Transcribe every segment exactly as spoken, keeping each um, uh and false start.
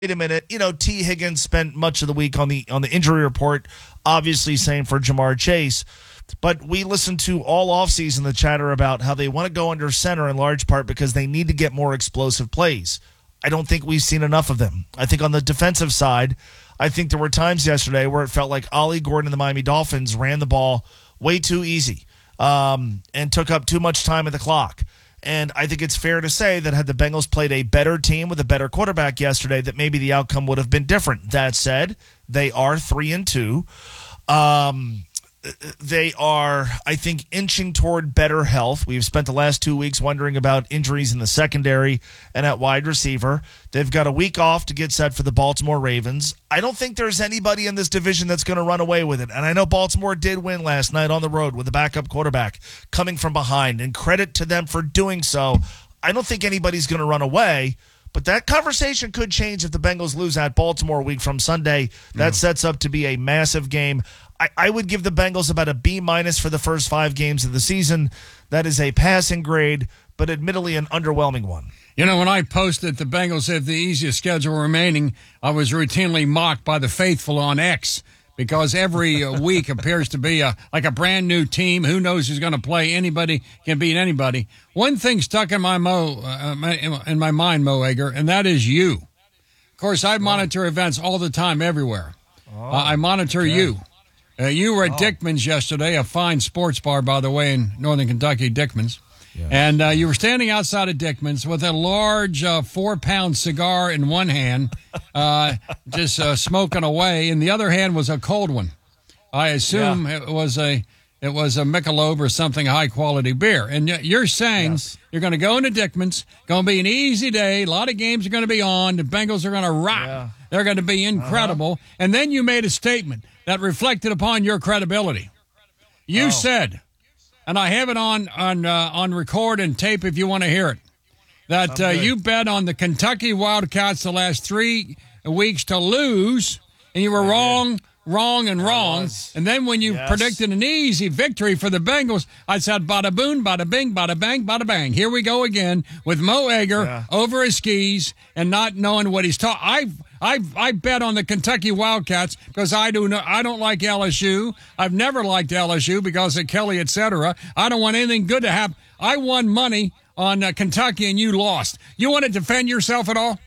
wait a minute, you know, T. Higgins spent much of the week on the on the injury report, obviously same for Jamar Chase. But we listened to all offseason the chatter about how they want to go under center in large part because they need to get more explosive plays. I don't think we've seen enough of them. I think on the defensive side, I think there were times yesterday where it felt like Ollie Gordon and the Miami Dolphins ran the ball way too easy um, and took up too much time of the clock. And I think it's fair to say that had the Bengals played a better team with a better quarterback yesterday, that maybe the outcome would have been different. That said, they are three and two. Um, they are, I think, inching toward better health. We've spent the last two weeks wondering about injuries in the secondary and at wide receiver. They've got a week off to get set for the Baltimore Ravens. I don't think there's anybody in this division that's going to run away with it. And I know Baltimore did win last night on the road with a backup quarterback coming from behind, and credit to them for doing so. I don't think anybody's going to run away. But that conversation could change if the Bengals lose at Baltimore a week from Sunday. That yeah. sets up to be a massive game. I, I would give the Bengals about a B minus for the first five games of the season. That is a passing grade, but admittedly an underwhelming one. You know, when I posted the Bengals have the easiest schedule remaining, I was routinely mocked by the faithful on X because every week appears to be a, like a brand new team. Who knows who's going to play? Anybody can beat anybody. One thing stuck in my mo uh, in my mind, Mo Egger, and that is you. Of course, I monitor oh. events all the time, everywhere. Oh, uh, I monitor okay. you. Uh, you were at oh. Dickman's yesterday, a fine sports bar, by the way, in northern Kentucky, Dickman's. Yes. And uh, you were standing outside of Dickman's with a large uh, four-pound cigar in one hand, uh, just uh, smoking away. In the other hand was a cold one. I assume yeah. it was a it was a Michelob or something high-quality beer. And you're saying yes. you're going to go into Dickman's, going to be an easy day, a lot of games are going to be on, the Bengals are going to rock. Yeah. They're going to be incredible. Uh-huh. And then you made a statement that reflected upon your credibility. You oh. said... and I have it on on uh, on record and tape if you want to hear it, that uh, you bet on the Kentucky Wildcats the last three weeks to lose, and you were wrong, wrong, and wrong. And then when you yes. predicted an easy victory for the Bengals, I said, bada boom, bada bing, bada bang, bada bang. Here we go again with Mo Egger yeah. over his skis and not knowing what he's talking. I I I bet on the Kentucky Wildcats because I do no, I don't like L S U. I've never liked L S U because of Kelly, et cetera. I don't want anything good to happen. I won money on uh, Kentucky and you lost. You want to defend yourself at all?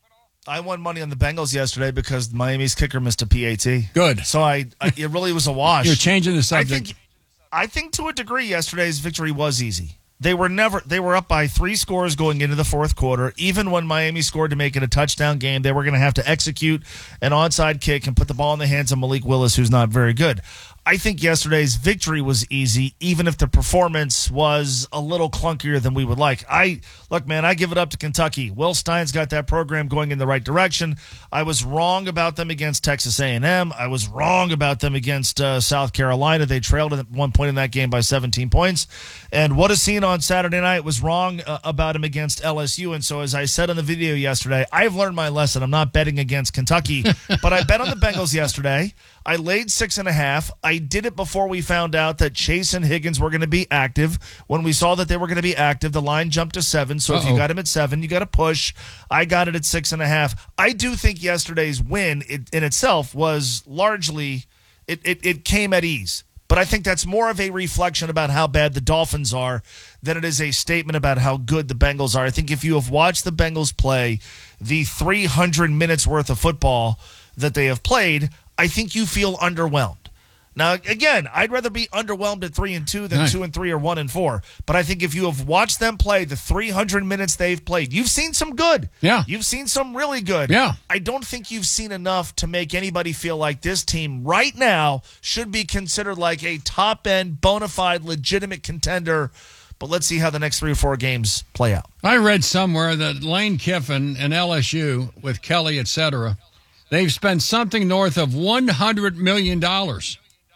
I won money on the Bengals yesterday because Miami's kicker missed a P A T. Good. So I, I it really was a wash. You're changing the subject. I think, I think to a degree yesterday's victory was easy. They were never they were up by three scores going into the fourth quarter. Even when Miami scored to make it a touchdown game, they were going to have to execute an onside kick and put the ball in the hands of Malik Willis, who's not very good. I think yesterday's victory was easy, even if the performance was a little clunkier than we would like. I look, man, I give it up to Kentucky. Will Stein's got that program going in the right direction. I was wrong about them against Texas A and M. I was wrong about them against uh, South Carolina. They trailed at one point in that game by seventeen points. And what is seen on Saturday night was wrong uh, about him against L S U. And so, as I said on the video yesterday, I've learned my lesson. I'm not betting against Kentucky, but I bet on the Bengals yesterday. I laid six and a half. I did it before we found out that Chase and Higgins were going to be active. When we saw that they were going to be active, the line jumped to seven. So Uh-oh. if you got him at seven, you got to push. I got it at six and a half. I do think yesterday's win it, in itself was largely, it, it, it came at ease. But I think that's more of a reflection about how bad the Dolphins are than it is a statement about how good the Bengals are. I think if you have watched the Bengals play the three hundred minutes worth of football that they have played, I think you feel underwhelmed. Now, again, I'd rather be underwhelmed at three and two than nice. two and three or one and four. But I think if you have watched them play the three hundred minutes they've played, you've seen some good. Yeah. You've seen some really good. Yeah. I don't think you've seen enough to make anybody feel like this team right now should be considered like a top-end, bona fide, legitimate contender. But let's see how the next three or four games play out. I read somewhere that Lane Kiffin and L S U with Kelly, et cetera, they've spent something north of one hundred million dollars.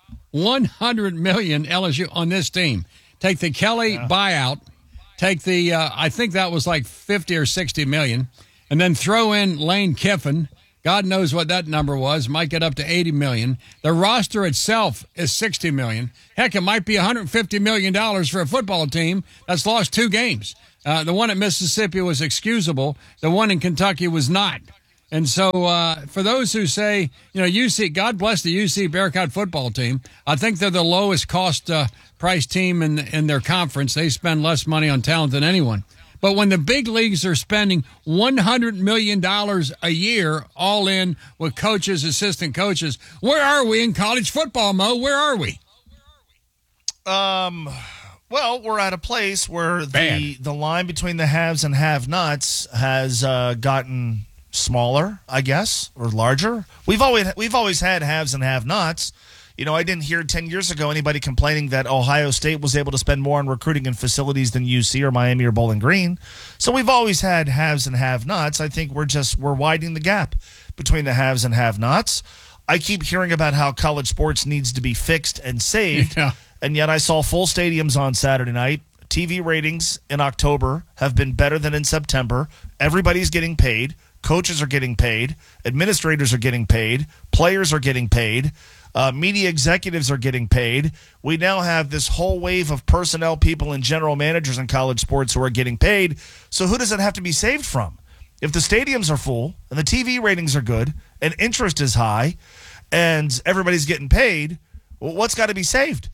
one hundred million dollars L S U on this team. Take the Kelly yeah. buyout, take the, uh, I think that was like fifty or sixty million, and then throw in Lane Kiffin. God knows what that number was. Might get up to eighty million. The roster itself is sixty million. Heck, it might be one hundred fifty million dollars for a football team that's lost two games. Uh, the one at Mississippi was excusable. The one in Kentucky was not. And so uh, for those who say, you know, U C, God bless the U C Bearcat football team. I think they're the lowest cost uh, price team in in their conference. They spend less money on talent than anyone. But when the big leagues are spending one hundred million dollars a year all in with coaches, assistant coaches, where are we in college football, Mo? Where are we? Um, well, we're at a place where the, Bad. the line between the haves and have-nots has uh, gotten smaller, I guess, or larger. We've always we've always had haves and have-nots. You know, I didn't hear ten years ago anybody complaining that Ohio State was able to spend more on recruiting and facilities than U C or Miami or Bowling Green. So we've always had haves and have-nots. I think we're just we're widening the gap between the haves and have-nots. I keep hearing about how college sports needs to be fixed and saved, Yeah. and yet I saw full stadiums on Saturday night. T V ratings in October have been better than in September. Everybody's getting paid. Coaches are getting paid. Administrators are getting paid. Players are getting paid. Uh, media executives are getting paid. We now have this whole wave of personnel people and general managers in college sports who are getting paid. So who does it have to be saved from? If the stadiums are full and the T V ratings are good and interest is high and everybody's getting paid, well, what's got to be saved?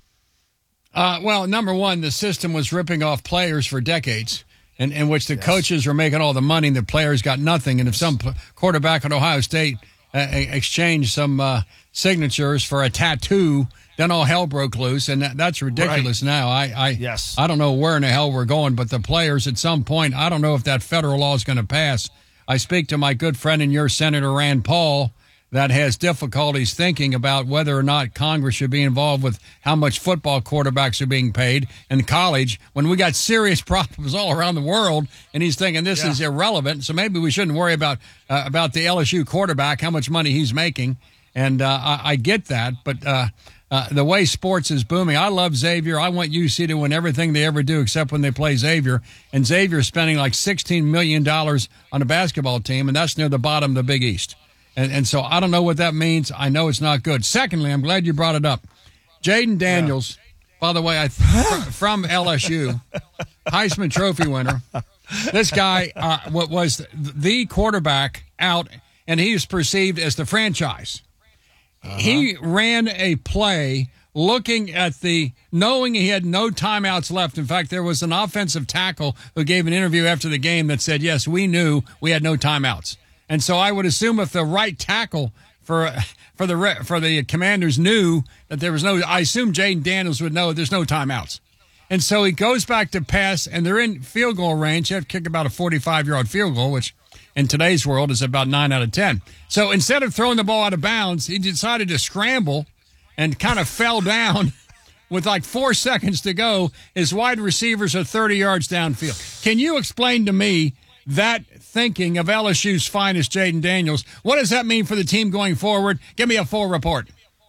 Uh, well, number one, the system was ripping off players for decades, in, in which the yes. coaches were making all the money and the players got nothing. And if some quarterback at Ohio State uh, exchanged some uh, signatures for a tattoo, then all hell broke loose, and that, that's ridiculous. Right. Now, I, I, yes. I don't know where in the hell we're going, but the players at some point, I don't know if that federal law is going to pass. I speak to my good friend and your Senator Rand Paul, that has difficulties thinking about whether or not Congress should be involved with how much football quarterbacks are being paid in college when we got serious problems all around the world, and he's thinking this yeah. is irrelevant. So maybe we shouldn't worry about uh, about the L S U quarterback, how much money he's making. And uh, I, I get that, but uh, uh, the way sports is booming, I love Xavier. I want U C to win everything they ever do except when they play Xavier. And Xavier's spending like sixteen million dollars on a basketball team, and that's near the bottom of the Big East. And, and so I don't know what that means. I know it's not good. Secondly, I'm glad you brought it up. Jaden Daniels, yeah. by the way, I th- from L S U, Heisman Trophy winner. This guy uh, was the quarterback out, and he was perceived as the franchise. Uh-huh. He ran a play looking at the, knowing he had no timeouts left. In fact, there was an offensive tackle who gave an interview after the game that said, yes, we knew we had no timeouts. And so I would assume if the right tackle for for the for the Commanders knew that there was no, I assume Jaden Daniels would know there's no timeouts. And so he goes back to pass, and they're in field goal range. You have to kick about a forty-five-yard field goal, which in today's world is about nine out of ten. So instead of throwing the ball out of bounds, he decided to scramble and kind of fell down with like four seconds to go. His wide receivers are thirty yards downfield. Can you explain to me that thinking of L S U's finest, Jaden Daniels? What does that mean for the team going forward? Give me a full report.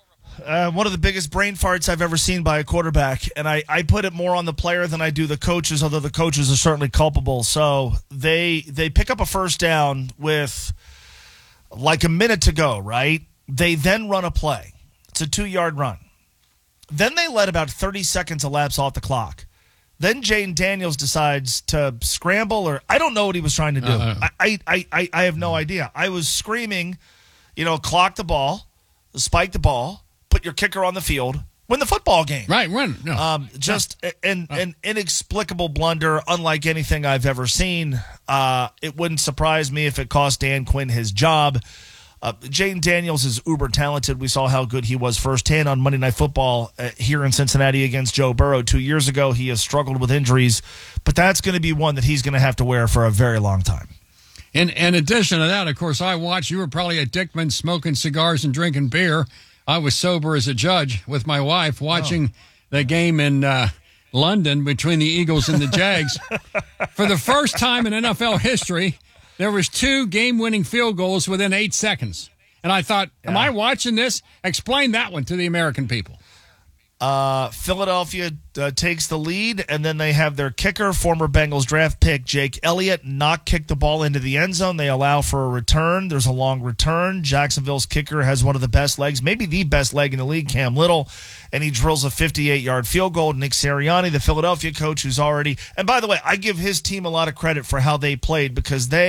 Uh, one of the biggest brain farts I've ever seen by a quarterback, and I, I put it more on the player than I do the coaches, although the coaches are certainly culpable. So they they pick up a first down with like a minute to go, right? They then run a play. It's a two-yard run. Then they let about thirty seconds elapse off the clock. Then Jaden Daniels decides to scramble, or I don't know what he was trying to do. Uh-huh. I, I, I, I have no idea. I was screaming, you know, clock the ball, spike the ball, put your kicker on the field, win the football game. Right, win. No. Um, just no. an, an inexplicable blunder, unlike anything I've ever seen. Uh, it wouldn't surprise me if it cost Dan Quinn his job. Uh, Jaden Daniels is uber talented. We saw how good he was firsthand on Monday Night Football uh, here in Cincinnati against Joe Burrow two years ago. He has struggled with injuries, but that's going to be one that he's going to have to wear for a very long time. In, in addition to that, of course, I watched, you were probably at Dickman smoking cigars and drinking beer. I was sober as a judge with my wife watching oh. the game in uh, London between the Eagles and the Jags. For the first time in N F L history, there was two game-winning field goals within eight seconds. And I thought, am yeah. I watching this? Explain that one to the American people. Uh, Philadelphia uh, takes the lead, and then they have their kicker, former Bengals draft pick Jake Elliott, not kick the ball into the end zone. They allow for a return. There's a long return. Jacksonville's kicker has one of the best legs, maybe the best leg in the league, Cam Little, and he drills a fifty-eight-yard field goal. Nick Sirianni, the Philadelphia coach, who's already – and by the way, I give his team a lot of credit for how they played because they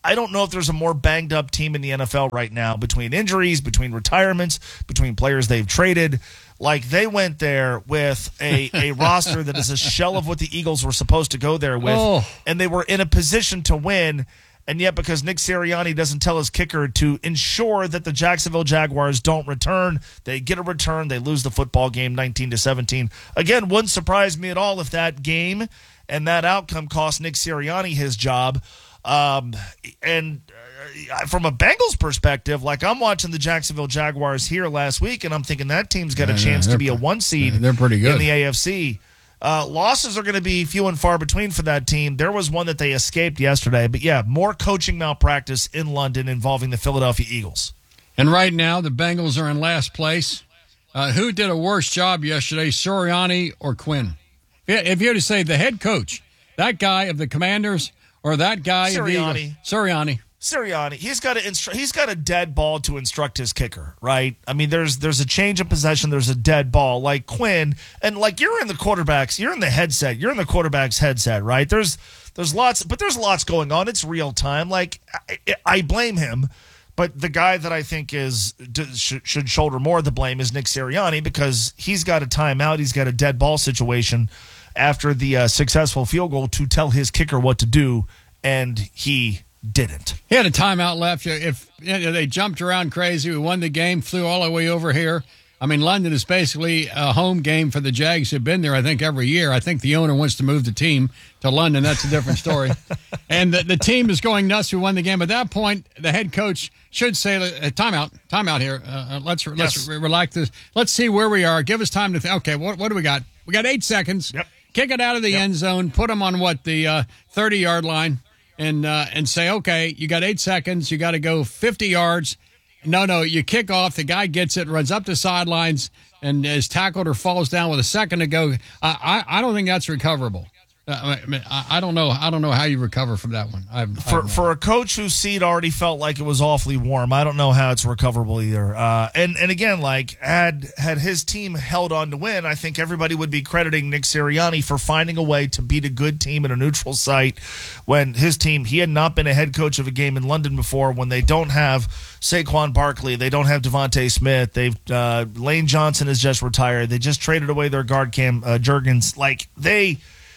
I don't know if there's a more banged up team in the N F L right now between injuries, between retirements, between players they've traded. Like, they went there with a, a roster that is a shell of what the Eagles were supposed to go there with, Oh. and they were in a position to win. And yet, because Nick Sirianni doesn't tell his kicker to ensure that the Jacksonville Jaguars don't return, they get a return, they lose the football game nineteen to seventeen. Again, wouldn't surprise me at all if that game and that outcome cost Nick Sirianni his job. Um, and uh, from a Bengals perspective, like, I'm watching the Jacksonville Jaguars here last week, and I'm thinking that team's got a Yeah, chance yeah, to be a pre- one seed. they're pretty good In the A F C. Uh, losses are going to be few and far between for that team. There was one that they escaped yesterday. But, yeah, more coaching malpractice in London involving the Philadelphia Eagles. And right now, the Bengals are in last place. Uh, who did a worse job yesterday, Sirianni or Quinn? If you had to say the head coach, that guy of the Commanders or that guy of the Sirianni. Eagles? Sirianni. Sirianni, he's got to instru- he's got a dead ball to instruct his kicker, right? I mean, there's there's a change of possession, there's a dead ball. Like Quinn, and like you're in the quarterback's, you're in the headset, you're in the quarterback's headset, right? There's there's lots, but there's lots going on. It's real time. Like I, I blame him, but the guy that I think is should, should shoulder more of the blame is Nick Sirianni, because he's got a timeout, he's got a dead ball situation after the uh, successful field goal to tell his kicker what to do, and he didn't. He had a timeout left. If you know, they jumped around crazy, we won the game, flew all the way over here. I mean, London is basically a home game for the Jags, who've been there, I think, every year. I think the owner wants to move the team to London. That's a different story. And the, the team is going nuts. We won the game. At that point, the head coach should say, uh, timeout, timeout here. Uh, let's let's Yes. re- relax this. Let's see where we are. Give us time to think. Okay, what, what do we got? We got eight seconds. Yep. Kick it out of the Yep. end zone. Put them on, what, the uh, thirty-yard line. And uh, and say, okay, you got eight seconds. You got to go fifty yards. No, no, you kick off. The guy gets it, runs up the sidelines, and is tackled or falls down with a second to go. I I, I don't think that's recoverable. Uh, I, mean, I, I don't know. I don't know how you recover from that one. I've, For I've for a coach whose seat already felt like it was awfully warm, I don't know how it's recoverable either. Uh, and and again, like had had his team held on to win, I think everybody would be crediting Nick Sirianni for finding a way to beat a good team at a neutral site. When his team, he had not been a head coach of a game in London before. When they don't have Saquon Barkley, they don't have Devontae Smith. They've uh, Lane Johnson has just retired. They just traded away their guard Cam uh, Jurgens. Like they.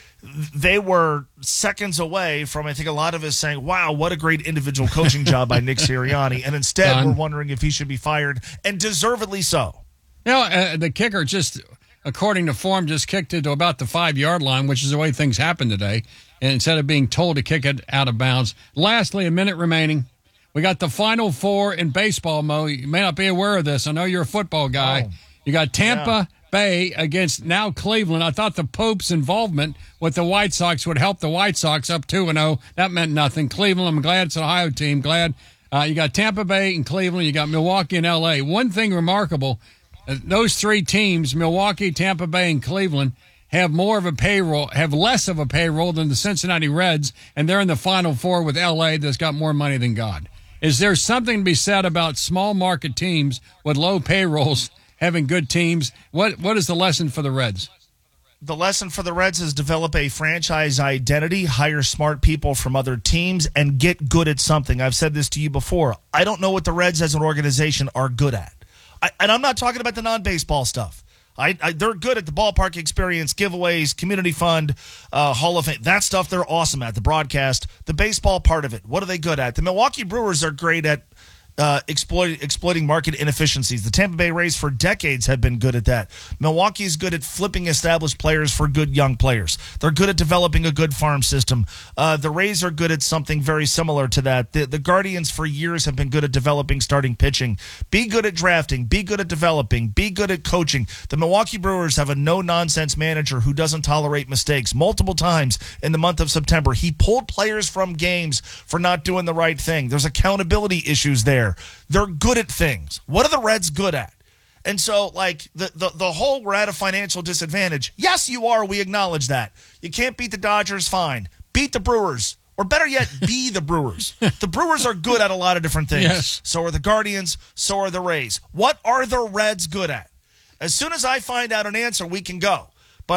They were seconds away from, I think, a lot of us saying, wow, what a great individual coaching job by Nick Sirianni. And instead, Done. we're wondering if he should be fired, and deservedly so. You know, uh, the kicker just, according to form, just kicked it to about the five-yard line, which is the way things happen today, and instead of being told to kick it out of bounds. Lastly, a minute remaining. We got the Final Four in baseball, Mo. You may not be aware of this. I know you're a football guy. Oh. You got Tampa Yeah. Bay against now Cleveland. I thought the Pope's involvement with the White Sox would help the White Sox up two and oh. That meant nothing. Cleveland, I'm glad it's an Ohio team. Glad uh, you got Tampa Bay and Cleveland. You got Milwaukee and L A. One thing remarkable, uh, those three teams, Milwaukee, Tampa Bay, and Cleveland, have more of a payroll, have less of a payroll than the Cincinnati Reds, and they're in the Final Four with L A that's got more money than God. Is there something to be said about small market teams with low payrolls having good teams? What What is the lesson for the Reds? The lesson for the Reds is develop a franchise identity, hire smart people from other teams, and get good at something. I've said this to you before. I don't know what the Reds as an organization are good at. I, and I'm not talking about the non-baseball stuff. I, I, they're good at the ballpark experience, giveaways, community fund, uh, Hall of Fame. That stuff they're awesome at, the broadcast. The baseball part of it, what are they good at? The Milwaukee Brewers are great at Uh, exploit, exploiting market inefficiencies. The Tampa Bay Rays for decades have been good at that. Milwaukee's good at flipping established players for good young players. They're good at developing a good farm system. Uh, the Rays are good at something very similar to that. The, the Guardians for years have been good at developing starting pitching. Be good at drafting. Be good at developing. Be good at coaching. The Milwaukee Brewers have a no-nonsense manager who doesn't tolerate mistakes. Multiple times in the month of September, he pulled players from games for not doing the right thing. There's accountability issues there. They're good at things. What are the Reds good at? And so, like, the, the, the whole we're at a financial disadvantage. Yes, you are. We acknowledge that. You can't beat the Dodgers, fine. Beat the Brewers. Or better yet, be the Brewers. The Brewers are good at a lot of different things. Yes. So are the Guardians. So are the Rays. What are the Reds good at? As soon as I find out an answer, we can go. But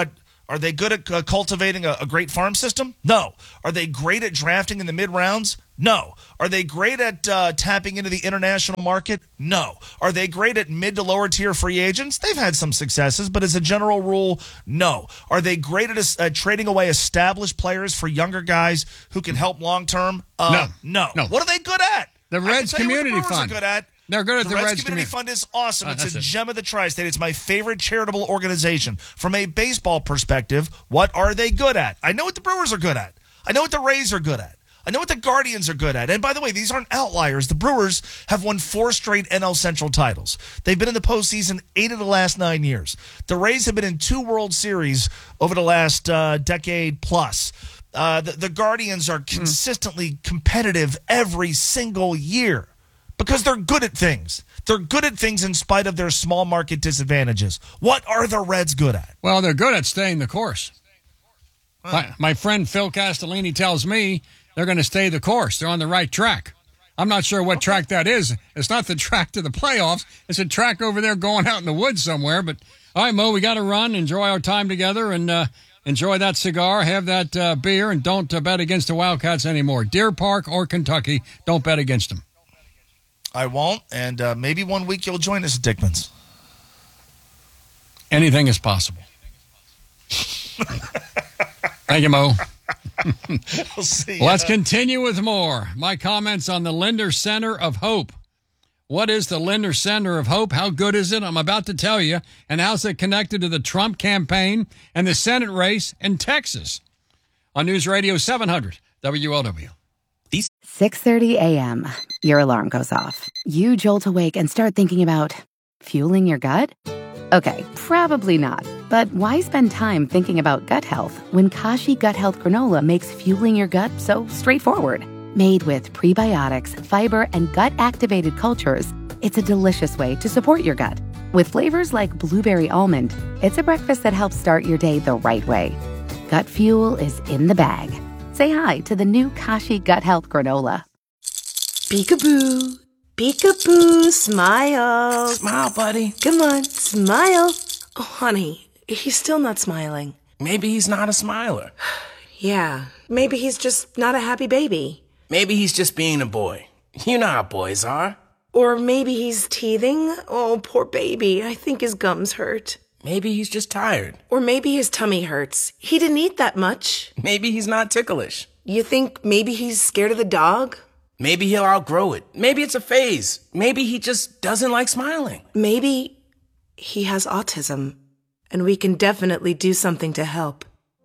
Are they good at uh, cultivating a, a great farm system? No. Are they great at drafting in the mid-rounds? No. Are they great at uh, tapping into the international market? No. Are they great at mid to lower tier free agents? They've had some successes, but as a general rule, no. Are they great at uh, trading away established players for younger guys who can help long-term? Uh, no. no. No. What are they good at? The Reds Community what the Fund. Are good at. They're good at the, the Reds, Reds Community Community Fund is awesome. Uh, it's a it. gem of the tri-state. It's my favorite charitable organization. From a baseball perspective, what are they good at? I know what the Brewers are good at. I know what the Rays are good at. I know what the Guardians are good at. And by the way, these aren't outliers. The Brewers have won four straight N L Central titles. They've been in the postseason eight of the last nine years. The Rays have been in two World Series over the last uh, decade plus. Uh, the, the Guardians are consistently competitive every single year because they're good at things. They're good at things in spite of their small market disadvantages. What are the Reds good at? Well, they're good at staying the course. Huh. My, my friend Phil Castellini tells me they're going to stay the course. They're on the right track. I'm not sure what okay. track that is. It's not the track to the playoffs. It's a track over there going out in the woods somewhere. But, all right, Mo, we got to run, enjoy our time together, and uh, enjoy that cigar, have that uh, beer, and don't uh, bet against the Wildcats anymore. Deer Park or Kentucky, don't bet against them. I won't, and uh, maybe one week you'll join us at Dickman's. Anything is possible. Thank you, Mo. We'll see. Let's continue with more. My comments on the Linder Center of Hope. What is the Linder Center of Hope? How good is it? I'm about to tell you. And how's it connected to the Trump campaign and the Senate race in Texas? On News Radio seven hundred W L W. six thirty a.m. Your alarm goes off. You jolt awake and start thinking about fueling your gut? Okay, probably not. But why spend time thinking about gut health when Kashi Gut Health Granola makes fueling your gut so straightforward? Made with prebiotics, fiber, and gut-activated cultures, it's a delicious way to support your gut. With flavors like blueberry almond, it's a breakfast that helps start your day the right way. Gut fuel is in the bag. Say hi to the new Kashi Gut Health Granola. Peekaboo. Peekaboo. Smile. Smile, buddy. Come on, smile. Oh, honey, he's still not smiling. Maybe he's not a smiler. Yeah, maybe he's just not a happy baby. Maybe he's just being a boy. You know how boys are. Or maybe he's teething. Oh, poor baby. I think his gums hurt. Maybe he's just tired. Or maybe his tummy hurts. He didn't eat that much. Maybe he's not ticklish. You think maybe he's scared of the dog? Maybe he'll outgrow it. Maybe it's a phase. Maybe he just doesn't like smiling. Maybe he has autism, and we can definitely do something to help.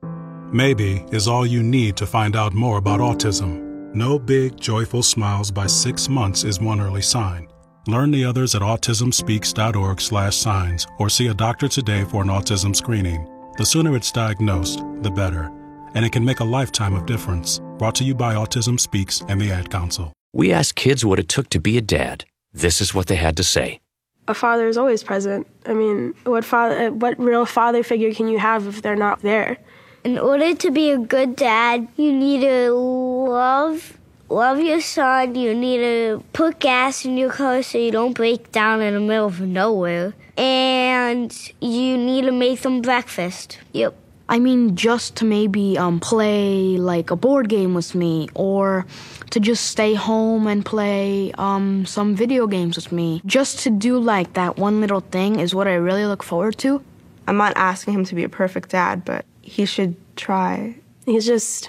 Maybe is all you need to find out more about autism. No big, joyful smiles by six months is one early sign. Learn the others at autismspeaks.org slash signs or see a doctor today for an autism screening. The sooner it's diagnosed, the better. And it can make a lifetime of difference. Brought to you by Autism Speaks and the Ad Council. We asked kids what it took to be a dad. This is what they had to say. A father is always present. I mean, what father, what real father figure can you have if they're not there? In order to be a good dad, you need to love love your son. You need to put gas in your car so you don't break down in the middle of nowhere. And you need to make them breakfast. Yep. I mean, just to maybe um, play like a board game with me, or to just stay home and play um, some video games with me. Just to do like that one little thing is what I really look forward to. I'm not asking him to be a perfect dad, but he should try. He's just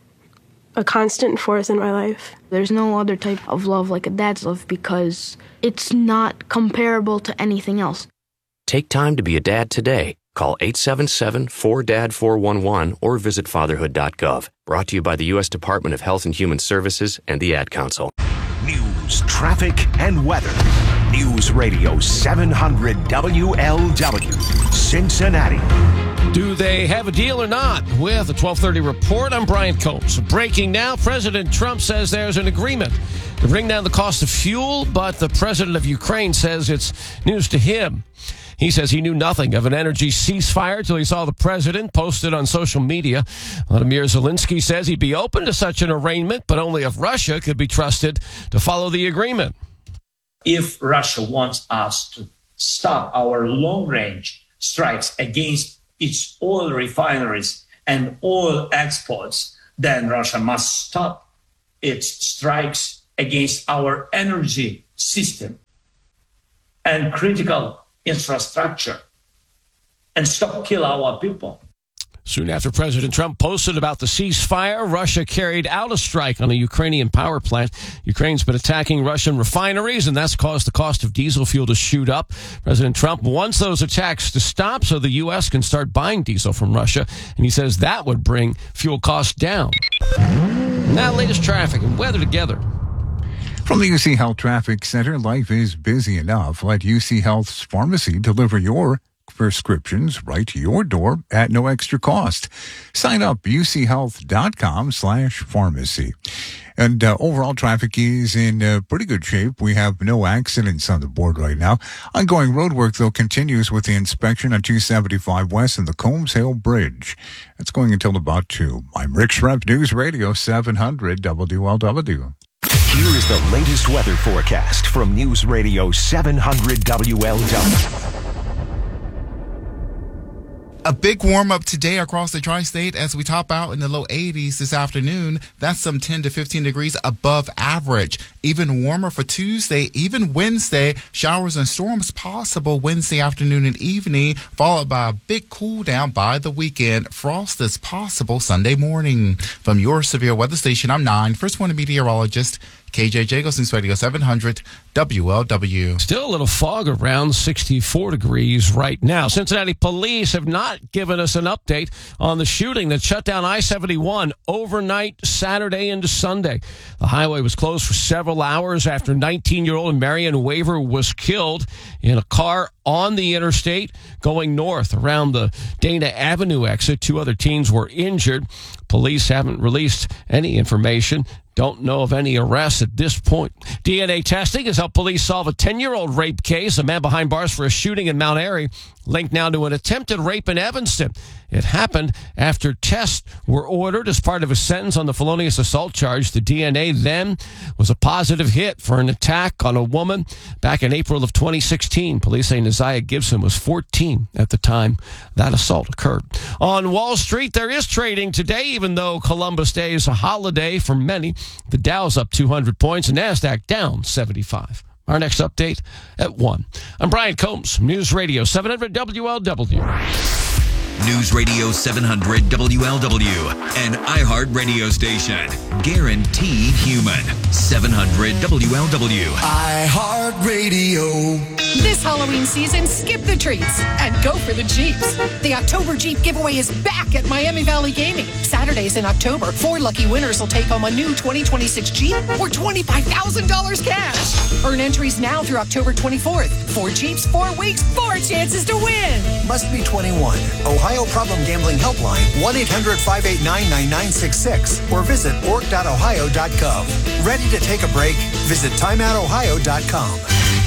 a constant force in my life. There's no other type of love like a dad's love because it's not comparable to anything else. Take time to be a dad today. Call eight seven seven, four D A D, four one one or visit fatherhood dot gov. Brought to you by the U S Department of Health and Human Services and the Ad Council. News, traffic, and weather. News Radio seven hundred W L W, Cincinnati. Do they have a deal or not? With the twelve thirty report, I'm Brian Combs. Breaking now, President Trump says there's an agreement to bring down the cost of fuel, but the president of Ukraine says it's news to him. He says he knew nothing of an energy ceasefire till he saw the president posted on social media. Vladimir Zelensky says he'd be open to such an arrangement, but only if Russia could be trusted to follow the agreement. If Russia wants us to stop our long-range strikes against its oil refineries and oil exports, then Russia must stop its strikes against our energy system and critical infrastructure and stop kill our people. Soon after President Trump posted about the ceasefire, Russia carried out a strike on a Ukrainian power plant. Ukraine's been attacking Russian refineries, and that's caused the cost of diesel fuel to shoot up. President Trump wants those attacks to stop so the U S can start buying diesel from Russia, and he says that would bring fuel costs down. Now, latest traffic and weather together. From the U C Health Traffic Center, life is busy enough. Let U C Health's pharmacy deliver your prescriptions right to your door at no extra cost. Sign up uchealth.com slash pharmacy. And uh, overall traffic is in uh, pretty good shape. We have no accidents on the board right now. Ongoing road work, though, continues with the inspection on two seventy-five West and the Combs Hill Bridge. That's going until about two. I'm Rick Schrempf, News Radio seven hundred W L W. Here is the latest weather forecast from News Radio seven hundred W L W. A big warm-up today across the tri-state as we top out in the low eighties this afternoon. That's some ten to fifteen degrees above average. Even warmer for Tuesday, even Wednesday. Showers and storms possible Wednesday afternoon and evening, followed by a big cool down by the weekend. Frost is possible Sunday morning. From your severe weather station, I'm Nine, First One meteorologist, K J Jacobs, News Radio seven hundred W L W. Still a little fog around, sixty-four degrees right now. Cincinnati police have not given us an update on the shooting that shut down I seventy-one overnight Saturday into Sunday. The highway was closed for several hours after nineteen-year-old Marion Waver was killed in a car on the interstate going north around the Dana Avenue exit. Two other teens were injured. Police haven't released any information. Don't know of any arrests at this point. D N A testing has helped police solve a ten-year-old rape case. A man behind bars for a shooting in Mount Airy, linked now to an attempted rape in Evanston. It happened after tests were ordered as part of a sentence on the felonious assault charge. The D N A then was a positive hit for an attack on a woman back in April of twenty sixteen. Police say Neziah Gibson was fourteen at the time that assault occurred. On Wall Street, there is trading today, even though Columbus Day is a holiday for many. The Dow's up two hundred points and NASDAQ down seventy-five. Our next update at one. I'm Brian Combs, News Radio seven hundred W L W. News Radio seven hundred W L W, an iHeart radio station. Guaranteed human. seven hundred W L W. iHeart Radio. This Halloween season, skip the treats and go for the Jeeps. The October Jeep giveaway is back at Miami Valley Gaming. Saturdays in October, four lucky winners will take home a new twenty twenty-six Jeep or twenty-five thousand dollars cash. Earn entries now through October twenty-fourth. Four Jeeps, four weeks, four chances to win. Must be twenty-one. Ohio Problem Gambling Helpline, one eight hundred five eight nine nine nine six six, or visit org dot ohio dot gov. Ready to take a break? Visit time out ohio dot com.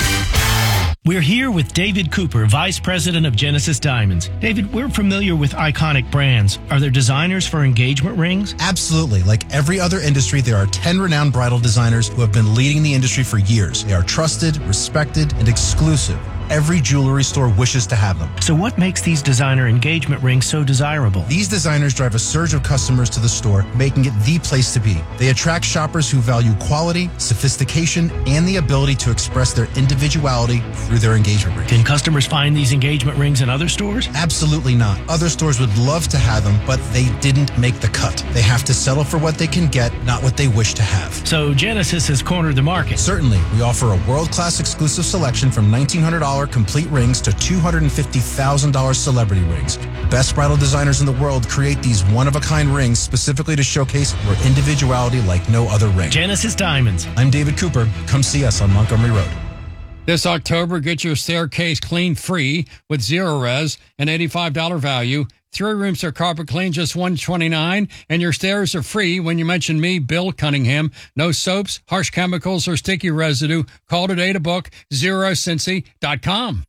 We're here with David Cooper, Vice President of Genesis Diamonds. David, we're familiar with iconic brands. Are there designers for engagement rings? Absolutely. Like every other industry, there are ten renowned bridal designers who have been leading the industry for years. They are trusted, respected, and exclusive. Every jewelry store wishes to have them. So what makes these designer engagement rings so desirable? These designers drive a surge of customers to the store, making it the place to be. They attract shoppers who value quality, sophistication, and the ability to express their individuality through their engagement ring. Can customers find these engagement rings in other stores? Absolutely not. Other stores would love to have them, but they didn't make the cut. They have to settle for what they can get, not what they wish to have. So Genesis has cornered the market. Certainly. We offer a world-class exclusive selection from nineteen hundred dollars complete rings to two hundred fifty thousand dollars celebrity rings. Best bridal designers in the world create these one-of-a-kind rings specifically to showcase your individuality like no other ring. Genesis Diamonds. I'm David Cooper. Come see us on Montgomery Road. This October, get your staircase clean free with Zero Res, an eighty-five dollars value. Three rooms are carpet clean, just one hundred twenty-nine dollars, and your stairs are free when you mention me, Bill Cunningham. No soaps, harsh chemicals, or sticky residue. Call today to book zero cincy dot com.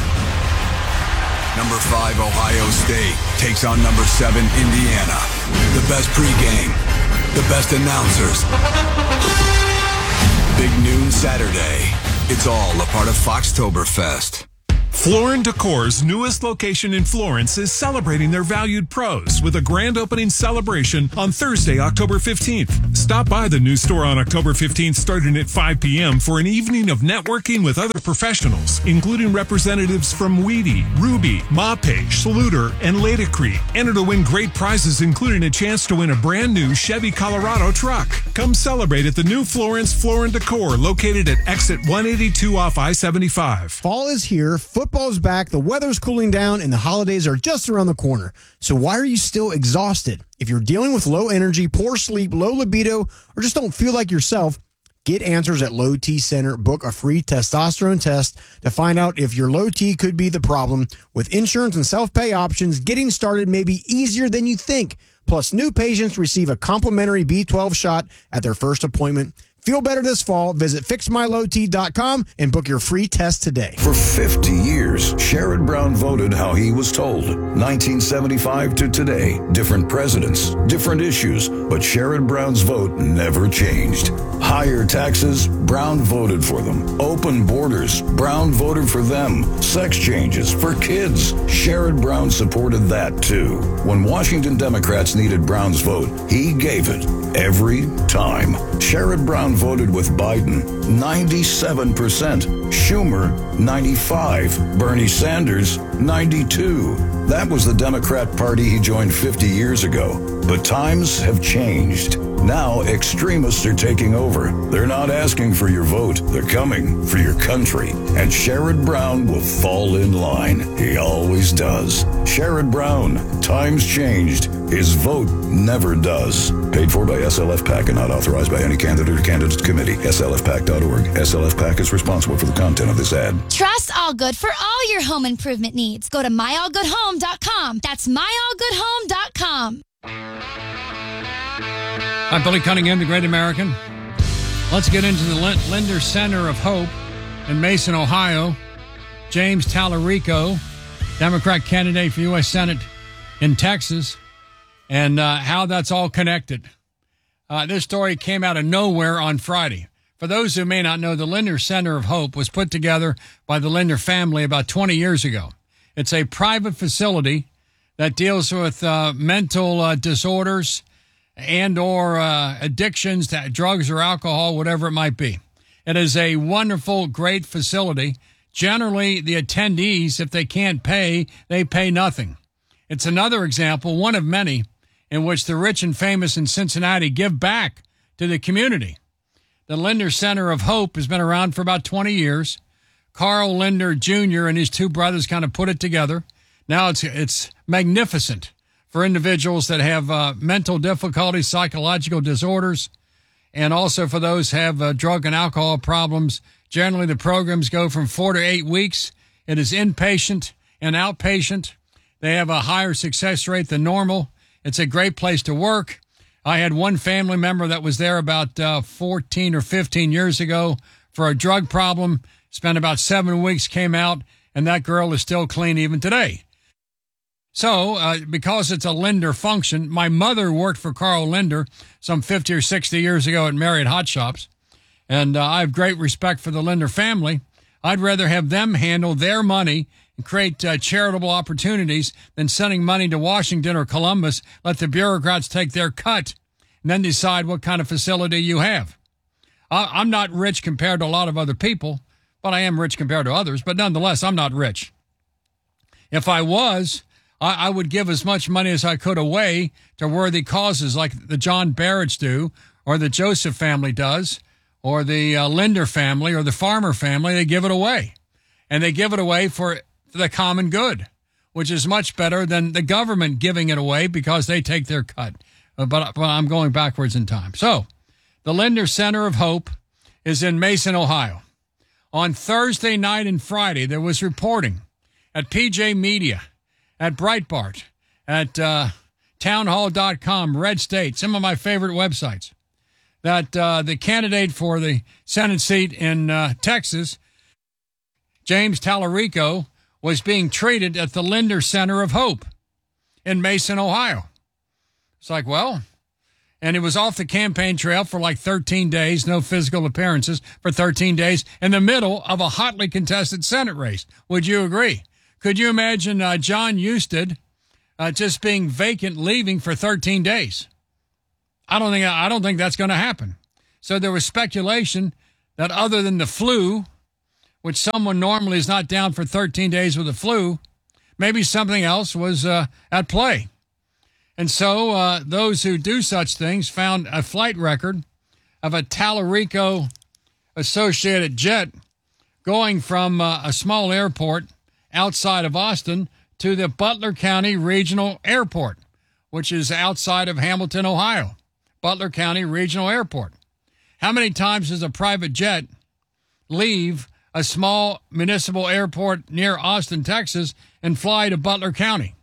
Number five, Ohio State takes on number seven, Indiana. The best pregame, the best announcers. Big noon Saturday. It's all a part of Foxtoberfest. Florin Decor's newest location in Florence is celebrating their valued pros with a grand opening celebration on Thursday, October fifteenth. Stop by the new store on October fifteenth starting at five p.m. for an evening of networking with other professionals, including representatives from Weedy, Ruby, Mapage, Saluter, and Ladicrete. Enter to win great prizes, including a chance to win a brand new Chevy Colorado truck. Come celebrate at the new Florence Florin Decor, located at exit one eighty-two off I seventy-five. Fall is here, football's back, the weather's cooling down, and the holidays are just around the corner. So why are you still exhausted? If you're dealing with low energy, poor sleep, low libido, or just don't feel like yourself, get answers at Low T Center. Book a free testosterone test to find out if your low T could be the problem. With insurance and self-pay options, getting started may be easier than you think. Plus, new patients receive a complimentary B twelve shot at their first appointment. Feel better this fall. Visit fix my low t dot com and book your free test today. For fifty years, Sherrod Brown voted how he was told. nineteen seventy-five to today, different presidents, different issues, but Sherrod Brown's vote never changed. Higher taxes, Brown voted for them. Open borders, Brown voted for them. Sex changes for kids, Sherrod Brown supported that too. When Washington Democrats needed Brown's vote, he gave it every time. Sherrod Brown voted with Biden, ninety-seven percent. Schumer, ninety-five. Bernie Sanders, ninety-two. That was the Democrat Party he joined fifty years ago. But times have changed. Now extremists are taking over. They're not asking for your vote. They're coming for your country. And Sherrod Brown will fall in line. He always does. Sherrod Brown, times changed. His vote never does. Paid for by S L F PAC and not authorized by any candidate or candidates committee. S L F PAC dot org. S L F PAC is responsible for the content of this ad. Trust Allgood for all your home improvement needs. Go to my all good home dot com. That's my all good home dot com. I'm Billy Cunningham, the Great American. Let's get into the Linder Center of Hope in Mason, Ohio. James Tallarico, Democrat candidate for U S Senate in Texas, and uh, how that's all connected. Uh, this story came out of nowhere on Friday. For those who may not know, the Linder Center of Hope was put together by the Linder family about twenty years ago. It's a private facility that deals with uh, mental uh, disorders and or uh, addictions to drugs or alcohol, whatever it might be. It is a wonderful, great facility. Generally, the attendees, if they can't pay, they pay nothing. It's another example, one of many, in which the rich and famous in Cincinnati give back to the community. The Linder Center of Hope has been around for about twenty years. Carl Linder Junior and his two brothers kind of put it together. Now it's it's magnificent for individuals that have uh, mental difficulties, psychological disorders, and also for those who have uh, drug and alcohol problems. Generally, the programs go from four to eight weeks. It is inpatient and outpatient. They have a higher success rate than normal. It's a great place to work. I had one family member that was there about uh, fourteen or fifteen years ago for a drug problem, spent about seven weeks, came out, and that girl is still clean even today. So, uh, because it's a Linder function, my mother worked for Carl Linder some fifty or sixty years ago at Marriott Hot Shops, and uh, I have great respect for the Linder family. I'd rather have them handle their money and create uh, charitable opportunities than sending money to Washington or Columbus, let the bureaucrats take their cut, and then decide what kind of facility you have. I- I'm not rich compared to a lot of other people, but I am rich compared to others, but nonetheless, I'm not rich. If I was, I would give as much money as I could away to worthy causes like the John Barretts do, or the Joseph family does, or the uh, Linder family, or the Farmer family. They give it away. And they give it away for the common good, which is much better than the government giving it away because they take their cut. Uh, but, but I'm going backwards in time. So, the Linder Center of Hope is in Mason, Ohio. On Thursday night and Friday, there was reporting at P J Media, at Breitbart, at uh, townhall dot com, Red State, some of my favorite websites, that uh, the candidate for the Senate seat in uh, Texas, James Tallarico, was being treated at the Linder Center of Hope in Mason, Ohio. It's like, well, And he was off the campaign trail for like thirteen days, no physical appearances for thirteen days, in the middle of a hotly contested Senate race. Would you agree? Could you imagine uh, John Husted uh, just being vacant, leaving for thirteen days? I don't think I don't think that's going to happen. So there was speculation that other than the flu, which someone normally is not down for thirteen days with the flu, maybe something else was uh, at play. And so uh, those who do such things found a flight record of a Tallarico associated jet going from uh, a small airport outside of Austin to the Butler County Regional Airport, which is outside of Hamilton, Ohio. Butler County Regional Airport. How many times does a private jet leave a small municipal airport near Austin, Texas, and fly to Butler County?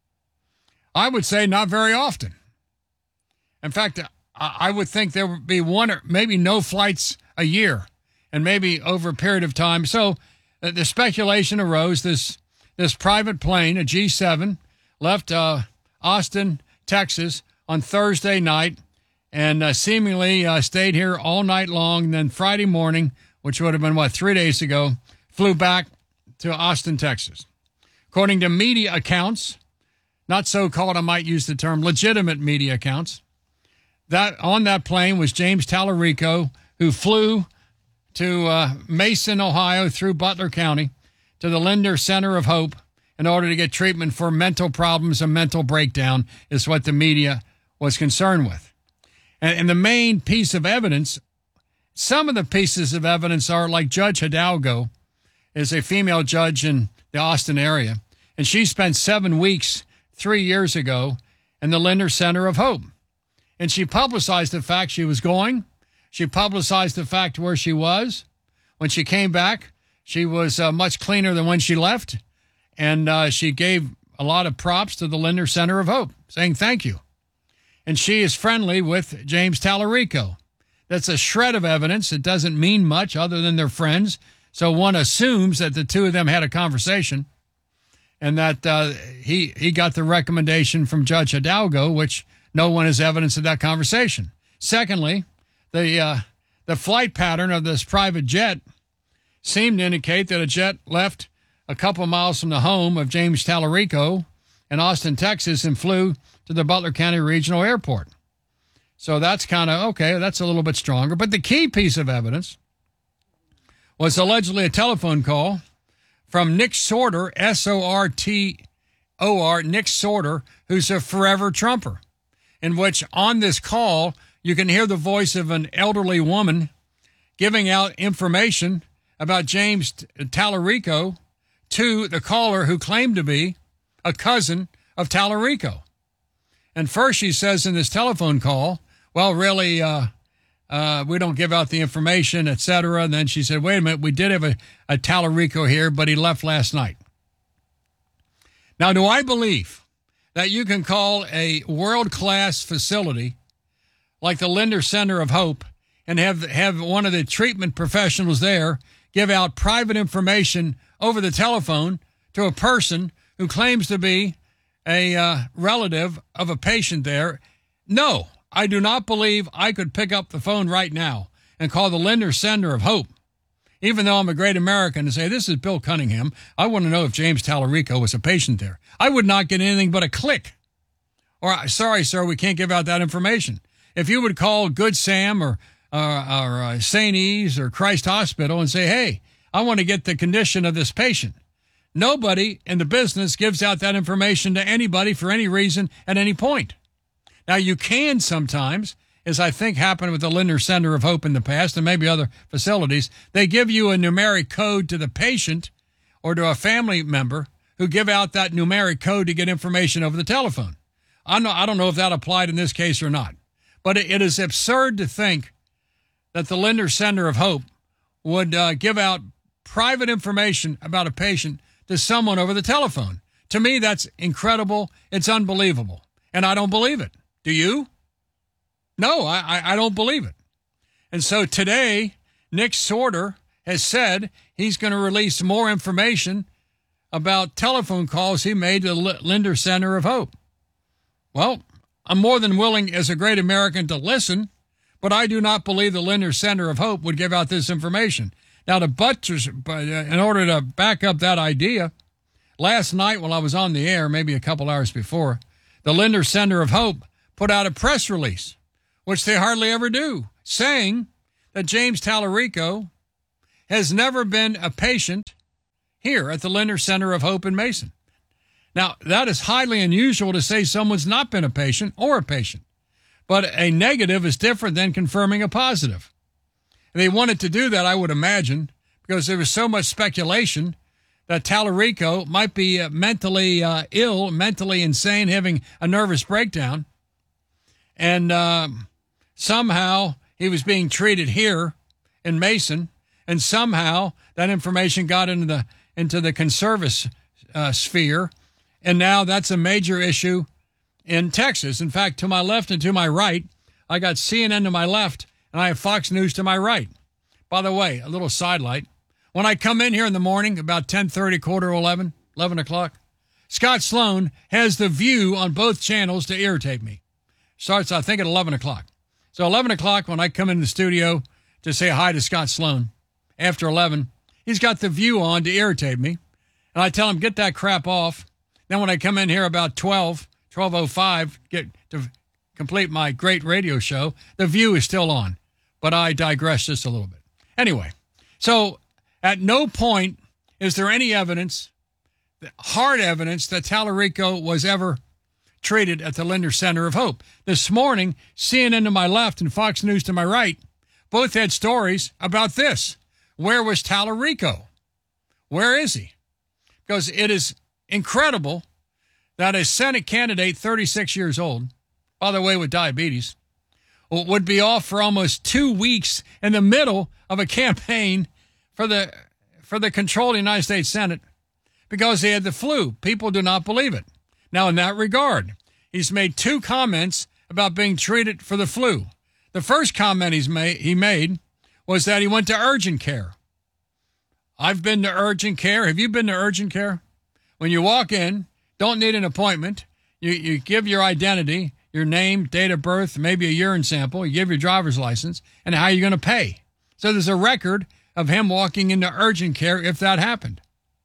I would say not very often. In fact, I would think there would be one or maybe no flights a year, and maybe over a period of time. So uh, the speculation arose, this this private plane, a G seven, left uh, Austin, Texas on Thursday night, and uh, seemingly uh, stayed here all night long. And then Friday morning, which would have been, what, three days ago, flew back to Austin, Texas. According to media accounts, not so-called, I might use the term, legitimate media accounts, that on that plane was James Tallarico, who flew to uh, Mason, Ohio, through Butler County to the Linder Center of Hope in order to get treatment for mental problems and mental breakdown, is what the media was concerned with. And, and the main piece of evidence, some of the pieces of evidence are like Judge Hidalgo is a female judge in the Austin area, and she spent seven weeks three years ago in the Linder Center of Hope. And she publicized the fact she was going. She publicized the fact where she was. When she came back, she was uh, much cleaner than when she left. And uh, she gave a lot of props to the Linder Center of Hope, saying thank you. And she is friendly with James Tallarico. That's a shred of evidence. It doesn't mean much other than they're friends. So one assumes that the two of them had a conversation, and that uh, he he got the recommendation from Judge Hidalgo, which no one has evidence of that conversation. Secondly, the uh, the flight pattern of this private jet seemed to indicate that a jet left a couple miles from the home of James Tallarico in Austin, Texas, and flew to the Butler County Regional Airport. So that's kind of, okay, that's a little bit stronger. But the key piece of evidence was allegedly a telephone call from Nick Sortor, S O R T O R, Nick Sortor, who's a forever Trumper, in which on this call, you can hear the voice of an elderly woman giving out information about James Tallarico to the caller who claimed to be a cousin of Tallarico. And first she says in this telephone call, well, really, uh, Uh, we don't give out the information, et cetera. And then she said, wait a minute, we did have a, a Tallarico here, but he left last night. Now, do I believe that you can call a world-class facility like the Linder Center of Hope and have, have one of the treatment professionals there give out private information over the telephone to a person who claims to be a uh, relative of a patient there? No. I do not believe I could pick up the phone right now and call the Linder Center of Hope, even though I'm a great American, and say, this is Bill Cunningham. I want to know if James Tallarico was a patient there. I would not get anything but a click. Or, sorry, sir, we can't give out that information. If you would call Good Sam or, uh, or uh, Saint E's or Christ Hospital and say, hey, I want to get the condition of this patient. Nobody in the business gives out that information to anybody for any reason at any point. Now, you can sometimes, as I think happened with the Linder Center of Hope in the past and maybe other facilities, they give you a numeric code to the patient or to a family member who give out that numeric code to get information over the telephone. I know, I don't know if that applied in this case or not, but it, it is absurd to think that the Linder Center of Hope would uh, give out private information about a patient to someone over the telephone. To me, that's incredible. It's unbelievable, and I don't believe it. Do you? No, I, I don't believe it. And so today, Nick Sortor has said he's going to release more information about telephone calls he made to the Linder Center of Hope. Well, I'm more than willing as a great American to listen, but I do not believe the Linder Center of Hope would give out this information. Now, to buttress, in order to back up that idea, last night while I was on the air, maybe a couple hours before, the Linder Center of Hope put out a press release, which they hardly ever do, saying that James Tallarico has never been a patient here at the Linder Center of Hope in Mason. Now, that is highly unusual to say someone's not been a patient or a patient. But a negative is different than confirming a positive. And they wanted to do that, I would imagine, because there was so much speculation that Tallarico might be uh, mentally uh, ill, mentally insane, having a nervous breakdown. And uh, somehow he was being treated here in Mason, and somehow that information got into the into the conservative uh, sphere, and now that's a major issue in Texas. In fact, to my left and to my right, I got C N N to my left, and I have Fox News to my right. By the way, a little sidelight. When I come in here in the morning, about ten thirty, quarter to eleven, eleven o'clock, Scott Sloan has The View on both channels to irritate me. Starts, I think, at eleven o'clock. So eleven o'clock, when I come in the studio to say hi to Scott Sloan, after eleven, he's got The View on to irritate me. And I tell him, get that crap off. Then when I come in here about twelve, twelve oh five, get to complete my great radio show, The View is still on. But I digress just a little bit. Anyway, so at no point is there any evidence, hard evidence, that Tallarico was ever treated at the Linder Center of Hope. This morning, C N N to my left and Fox News to my right both had stories about this. Where was Tallarico? Where is he? Because it is incredible that a Senate candidate, thirty-six years old, by the way, with diabetes, would be off for almost two weeks in the middle of a campaign for the for the control of the United States Senate because he had the flu. People do not believe it. Now, in that regard, he's made two comments about being treated for the flu. The first comment he's made, he made was that he went to urgent care. I've been to urgent care. Have you been to urgent care? When you walk in, don't need an appointment. You, you give your identity, your name, date of birth, maybe a urine sample. You give your driver's license, and how you're going to pay. So there's a record of him walking into urgent care if that happened.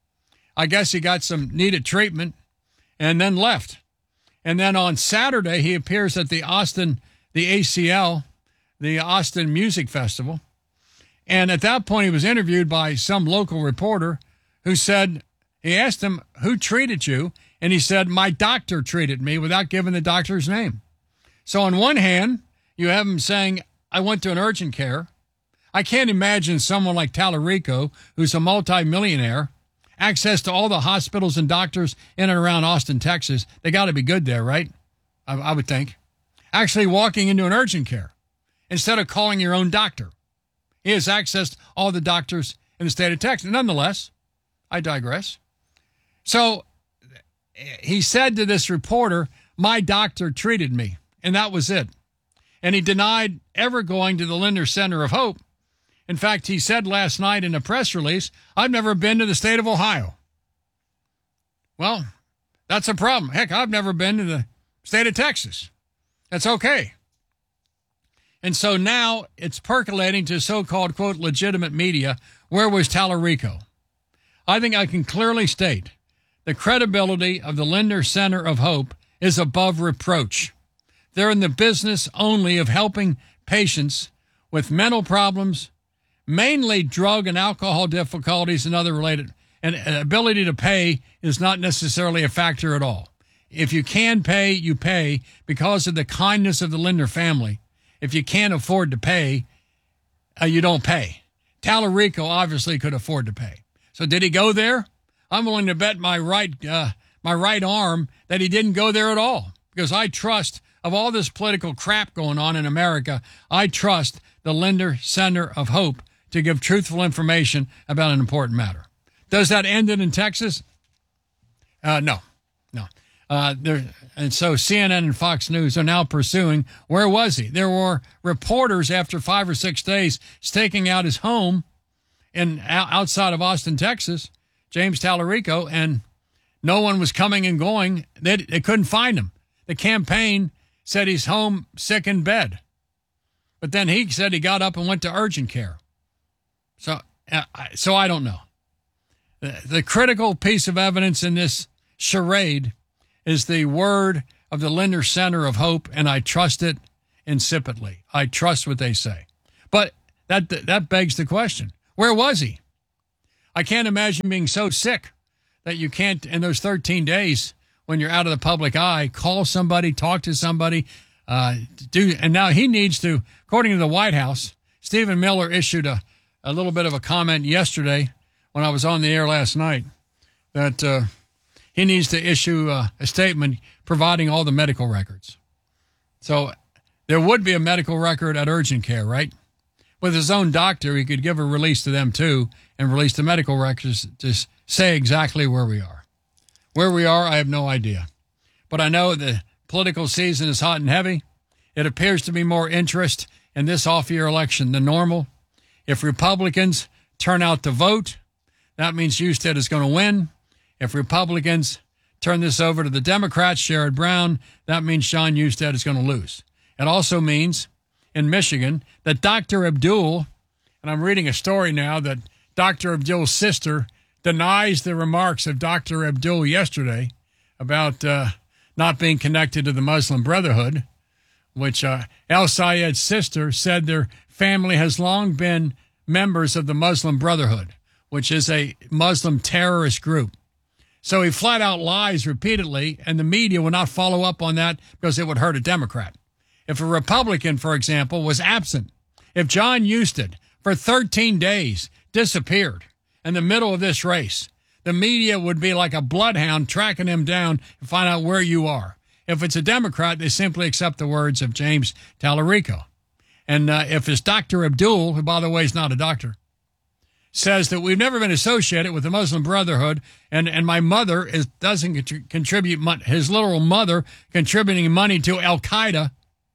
I guess he got some needed treatment and then left. And then on Saturday, he appears at the Austin, the A C L, the Austin Music Festival. And at that point, he was interviewed by some local reporter who said, he asked him, who treated you? And he said, my doctor treated me, without giving the doctor's name. So on one hand, you have him saying, I went to an urgent care. I can't imagine someone like Tallarico, who's a multimillionaire, access to all the hospitals and doctors in and around Austin, Texas. They got to be good there, right? I, I would think. Actually walking into an urgent care instead of calling your own doctor. He has access to all the doctors in the state of Texas. Nonetheless, I digress. So he said to this reporter, my doctor treated me, and that was it. And he denied ever going to the Linder Center of Hope. In fact, he said last night in a press release, I've never been to the state of Ohio. Well, that's a problem. Heck, I've never been to the state of Texas. That's okay. And so now it's percolating to so-called, quote, legitimate media. Where was Tallarico? I think I can clearly state the credibility of the Linder Center of Hope is above reproach. They're in the business only of helping patients with mental problems, mainly drug and alcohol difficulties and other related, and ability to pay is not necessarily a factor at all. If you can pay, you pay because of the kindness of the Linder family. If you can't afford to pay, uh, you don't pay. Tallarico obviously could afford to pay. So did he go there? I'm willing to bet my right, uh, my right arm that he didn't go there at all, because I trust, of all this political crap going on in America, I trust the Linder Center of Hope to give truthful information about an important matter. Does that end it in Texas? Uh, no, no. Uh, there, and so C N N and Fox News are now pursuing, where was he? There were reporters after five or six days staking out his home in outside of Austin, Texas, James Tallarico, and no one was coming and going. They, they couldn't find him. The campaign said he's home sick in bed. But then he said he got up and went to urgent care. So, uh, so I don't know. The, the critical piece of evidence in this charade is the word of the Linder Center of Hope, and I trust it insipidly. I trust what they say. But that that begs the question, where was he? I can't imagine being so sick that you can't, in those thirteen days, when you're out of the public eye, call somebody, talk to somebody, uh, do. And now he needs to, according to the White House, Stephen Miller issued a, a little bit of a comment yesterday when I was on the air last night that uh, he needs to issue uh, a statement providing all the medical records. So there would be a medical record at urgent care, right? With his own doctor, he could give a release to them too and release the medical records to say exactly where we are. Where we are, I have no idea. But I know the political season is hot and heavy. It appears to be more interest in this off-year election than normal. If Republicans turn out to vote, that means Husted is going to win. If Republicans turn this over to the Democrats, Sherrod Brown, that means Jon Husted is going to lose. It also means in Michigan that Doctor Abdul, and I'm reading a story now that Doctor Abdul's sister denies the remarks of Doctor Abdul yesterday about uh, not being connected to the Muslim Brotherhood, which uh, El Sayed's sister said their family has long been members of the Muslim Brotherhood, which is a Muslim terrorist group. So he flat out lies repeatedly, and the media will not follow up on that because it would hurt a Democrat. If a Republican, for example, was absent, if Jon Husted for thirteen days disappeared in the middle of this race, the media would be like a bloodhound tracking him down to find out where you are. If it's a Democrat, they simply accept the words of James Tallarico. And uh, if it's Doctor Abdul, who, by the way, is not a doctor, says that we've never been associated with the Muslim Brotherhood, and, and my mother is, doesn't contri- contribute, mon- his literal mother contributing money to Al-Qaeda,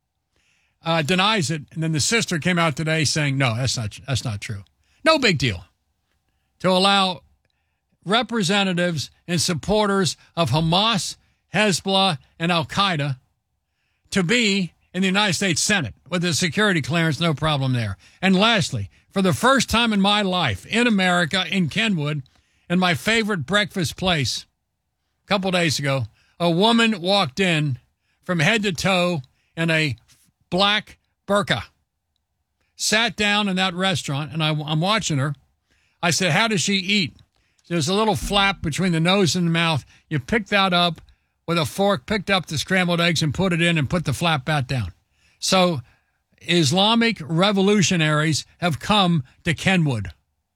uh, denies it. And then the sister came out today saying, no, that's not, that's not true. No big deal to allow representatives and supporters of Hamas, Hezbollah, and Al-Qaeda to be in the United States Senate with a security clearance, no problem there. And lastly, for the first time in my life in America, in Kenwood, in my favorite breakfast place, a couple days ago, a woman walked in from head to toe in a black burqa, sat down in that restaurant, and I, I'm watching her. I said, how does she eat? There's a little flap between the nose and the mouth. You pick that up with a fork, picked up the scrambled eggs and put it in and put the flap back down. So Islamic revolutionaries have come to Kenwood.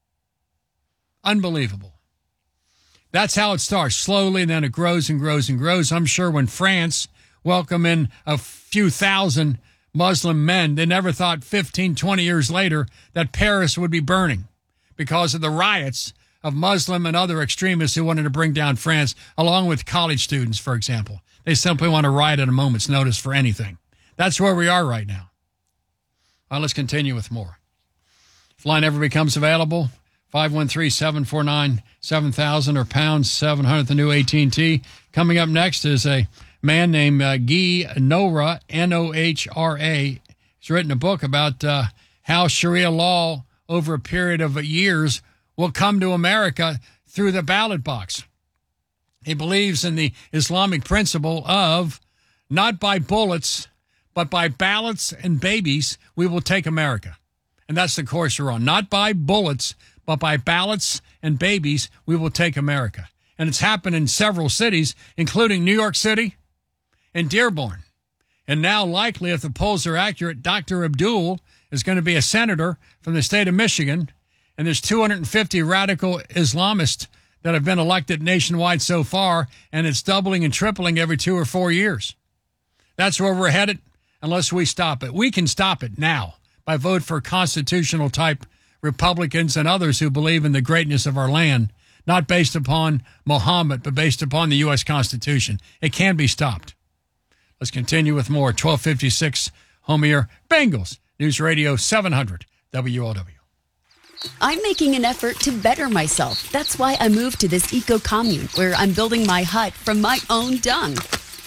Unbelievable. That's how it starts, slowly, and then it grows and grows and grows. I'm sure when France welcomed in a few thousand Muslim men, they never thought fifteen, twenty years later that Paris would be burning because of the riots of Muslim and other extremists who wanted to bring down France, along with college students, for example. They simply want to riot at a moment's notice for anything. That's where we are right now. Well, let's continue with more. If line ever becomes available, five one three, seven four nine, seven thousand or pound seven hundred, the new A T and T. Coming up next is a man named uh, Guy Nohra, N O H R A. He's written a book about uh, how Sharia law over a period of years will come to America through the ballot box. He believes in the Islamic principle of not by bullets, but by ballots and babies, we will take America. And that's the course we're on. Not by bullets, but by ballots and babies, we will take America. And it's happened in several cities, including New York City and Dearborn. And now, likely, if the polls are accurate, Doctor Abdul is going to be a senator from the state of Michigan. And there's two hundred fifty radical Islamists that have been elected nationwide so far, and it's doubling and tripling every two or four years. That's where we're headed unless we stop it. We can stop it now by vote for constitutional-type Republicans and others who believe in the greatness of our land, not based upon Muhammad, but based upon the U S Constitution. It can be stopped. Let's continue with more. twelve fifty-six, home here, Bengals, News Radio seven hundred, W L W. I'm making an effort to better myself. That's why I moved to this eco-commune where I'm building my hut from my own dung.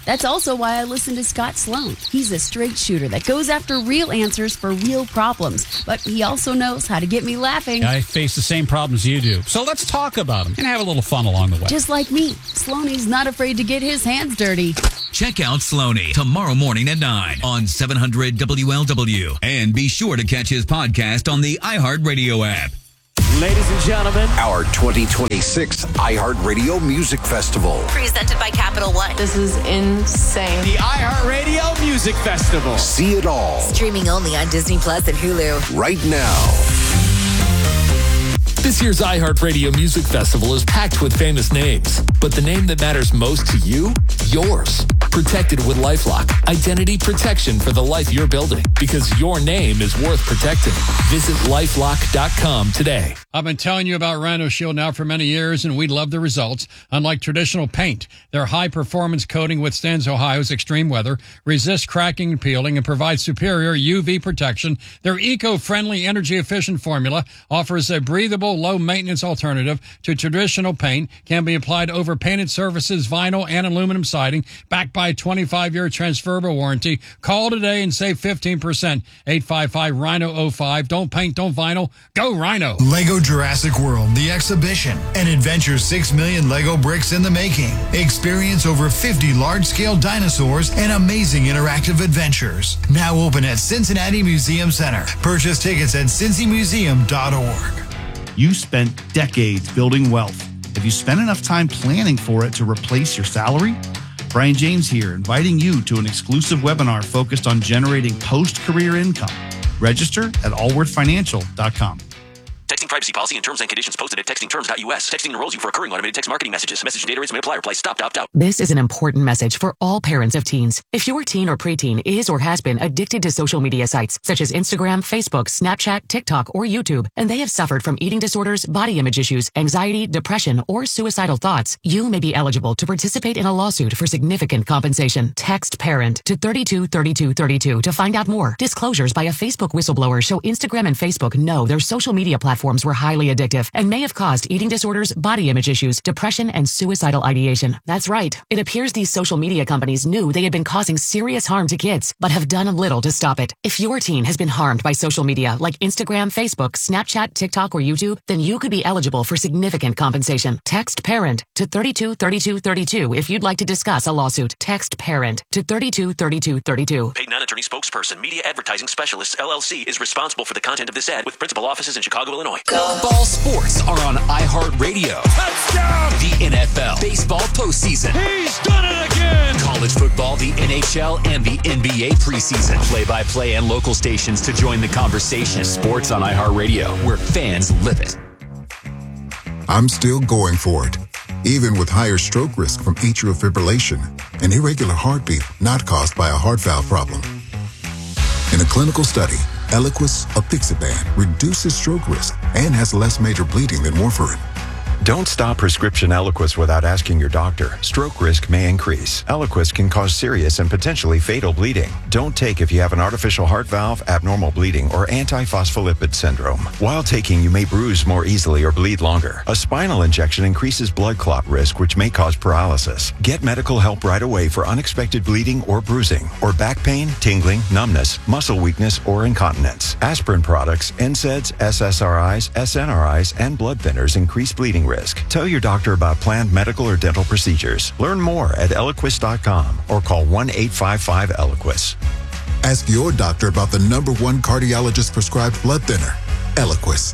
That's also why I listen to Scott Sloan. He's a straight shooter that goes after real answers for real problems, but he also knows how to get me laughing. I face the same problems you do, so let's talk about them and have a little fun along the way. Just like me, Sloaney's not afraid to get his hands dirty. Check out Sloaney tomorrow morning at nine on seven hundred W L W. And be sure to catch his podcast on the iHeartRadio app. Ladies and gentlemen, our twenty twenty-six iHeartRadio Music Festival. Presented by Capital One. This is insane. The iHeartRadio Music Festival. See it all. Streaming only on Disney Plus and Hulu. Right now. This year's iHeartRadio Music Festival is packed with famous names, but the name that matters most to you? Yours. Protected with LifeLock. Identity protection for the life you're building, because your name is worth protecting. Visit lifelock dot com today. I've been telling you about Rhino Shield now for many years, and we love the results. Unlike traditional paint, their high-performance coating withstands Ohio's extreme weather, resists cracking and peeling, and provides superior U V protection. Their eco-friendly, energy-efficient formula offers a breathable, low-maintenance alternative to traditional paint, can be applied over painted surfaces, vinyl, and aluminum siding, backed by a twenty-five year transferable warranty. Call today and save fifteen percent. eight five five Rhino oh five. Don't paint, don't vinyl. Go Rhino. Lego Jurassic World, the exhibition. An adventure six million Lego bricks in the making. Experience over fifty large-scale dinosaurs and amazing interactive adventures. Now open at Cincinnati Museum Center. Purchase tickets at cincy museum dot org. You spent decades building wealth. Have you spent enough time planning for it to replace your salary? Brian James here, inviting you to an exclusive webinar focused on generating post-career income. Register at allward financial dot com. Texting privacy policy and terms and conditions posted at texting terms dot U S. Texting enrolls you for recurring automated text marketing messages. Message data rates may apply. Reply stop to opt out. This is an important message for all parents of teens. If your teen or preteen is or has been addicted to social media sites such as Instagram, Facebook, Snapchat, TikTok, or YouTube, and they have suffered from eating disorders, body image issues, anxiety, depression, or suicidal thoughts, you may be eligible to participate in a lawsuit for significant compensation. Text PARENT to thirty-two thirty-two thirty-two to find out more. Disclosures by a Facebook whistleblower show Instagram and Facebook know their social media platforms were highly addictive and may have caused eating disorders, body image issues, depression, and suicidal ideation. That's right. It appears these social media companies knew they had been causing serious harm to kids, but have done little to stop it. If your teen has been harmed by social media like Instagram, Facebook, Snapchat, TikTok, or YouTube, then you could be eligible for significant compensation. Text PARENT to thirty-two thirty-two thirty-two if you'd like to discuss a lawsuit. Text PARENT to thirty-two thirty-two thirty-two. Paid non-attorney spokesperson, Media Advertising Specialists, L L C, is responsible for the content of this ad with principal offices in Chicago, Illinois. Ball sports are on iHeartRadio. Touchdown! The N F L, baseball postseason. He's done it again! College football, the N H L, and the N B A preseason. Play-by-play and local stations to join the conversation. Sports on iHeartRadio, where fans live it. I'm still going for it, even with higher stroke risk from atrial fibrillation, an irregular heartbeat not caused by a heart valve problem. In a clinical study, Eliquis apixaban reduces stroke risk and has less major bleeding than warfarin. Don't stop prescription Eliquis without asking your doctor. Stroke risk may increase. Eliquis can cause serious and potentially fatal bleeding. Don't take if you have an artificial heart valve, abnormal bleeding, or antiphospholipid syndrome. While taking, you may bruise more easily or bleed longer. A spinal injection increases blood clot risk, which may cause paralysis. Get medical help right away for unexpected bleeding or bruising, or back pain, tingling, numbness, muscle weakness, or incontinence. Aspirin products, N SAIDs, S S R Is, S N R Is, and blood thinners increase bleeding risk. Tell your doctor about planned medical or dental procedures. Learn more at eliquis dot com or call one eight five five Eliquis. Ask your doctor about the number one cardiologist prescribed blood thinner, Eliquis.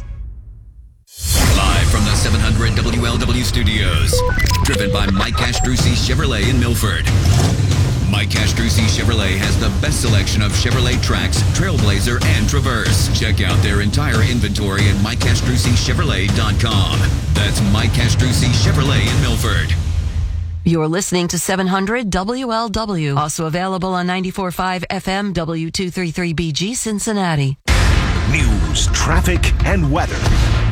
Live from the seven hundred W L W studios, driven by Mike Castrucci Chevrolet in Milford. Mike Castrucci Chevrolet has the best selection of Chevrolet Trax, Trailblazer, and Traverse. Check out their entire inventory at mike castrucci chevrolet dot com. That's Mike Castrucci Chevrolet in Milford. You're listening to seven hundred W L W, also available on ninety-four point five F M W two thirty-three B G Cincinnati. News, traffic, and weather